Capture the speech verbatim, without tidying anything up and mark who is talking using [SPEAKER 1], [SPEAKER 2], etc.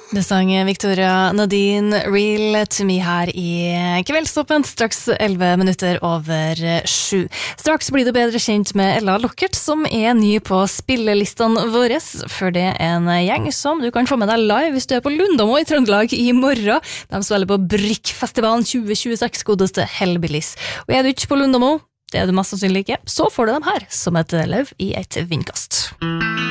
[SPEAKER 1] Det sang Victoria Nadine Real to me her i kveldstoppen, straks elleve minutter over sju. Straks blir du bedre kjent med Ella Lockert, som er ny på spillelistene våre, for det er en gjeng som du kan få med deg live hvis du er på Lundamo i Trøndelag i morgen. De spiller på Brikkfestivalen tjue tjueseks, godeste Hellbillies. Og er du ikke på Lundamo, det er du mest sannsynlig ikke, så får du dem her som et løv i et vindkast.